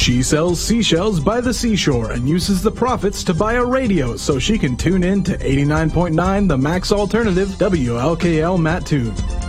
She sells seashells by the seashore and uses the profits to buy a radio so she can tune in to 89.9 The Max Alternative WLKL Mattoon.